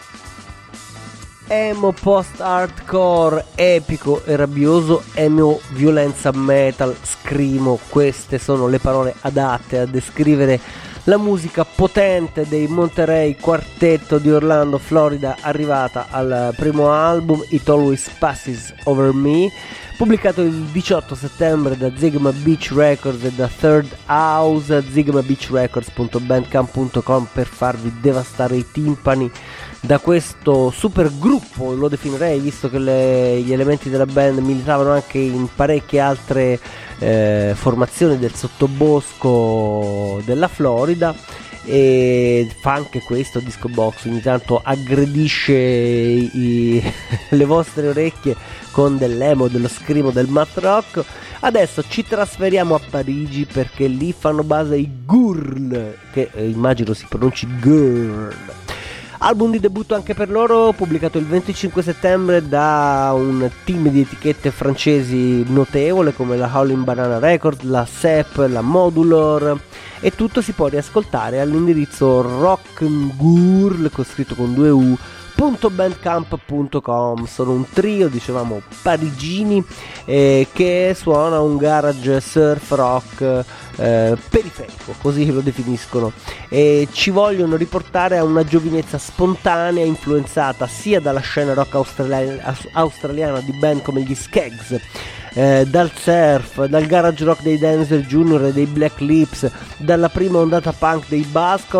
Emo post-hardcore, epico e rabbioso, emo violenza metal, scrimo, queste sono le parole adatte a descrivere la musica potente dei Monterey Quartetto di Orlando, Florida, arrivata al primo album It Always Passes Over Me, pubblicato il 18 settembre da Zigma Beach Records e da Third House, zigmabeachrecords.bandcamp.com, per farvi devastare i timpani da questo super gruppo, lo definirei, visto che gli elementi della band militavano anche in parecchie altre formazioni del sottobosco della Florida, e fa anche questo disco box, ogni tanto aggredisce le vostre orecchie con dell'emo, dello screamo, del math rock. Adesso ci trasferiamo a Parigi perché lì fanno base i Gurl, che immagino si pronunci Girl. Album di debutto anche per loro, pubblicato il 25 settembre da un team di etichette francesi notevole come la Howling Banana Records, la SEP, la Modulor, e tutto si può riascoltare all'indirizzo rock'n'gurl, scritto con 2 U, .bandcamp.com. Sono un trio, dicevamo, parigini che suona un garage surf rock periferico, così lo definiscono, e ci vogliono riportare a una giovinezza spontanea influenzata sia dalla scena rock australiana di band come gli Skeggs, dal surf, dal garage rock dei Dancer Jr. e dei Black Lips, dalla prima ondata punk dei Buzzcocks